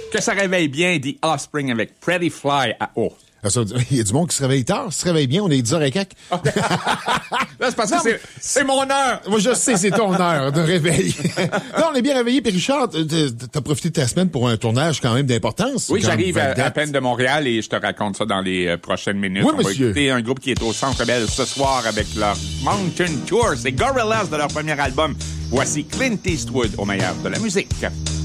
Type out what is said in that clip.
Que ça réveille bien The Offspring avec Pretty Fly à haut. Il y a du monde qui se réveille tard, se réveille bien, on est 10h et quelques. Là, c'est parce que c'est mon heure. Moi, je sais, c'est ton heure de réveil. Non, on est bien réveillé. Puis Richard, t'as profité de ta semaine pour un tournage quand même d'importance. Oui, j'arrive à peine de Montréal et je te raconte ça dans les prochaines minutes. Oui, on va monsieur. écouter un groupe qui est au Centre Bell ce soir avec leur Mountain Tour. C'est Gorillaz de leur premier album. Voici Clint Eastwood au meilleur de la musique.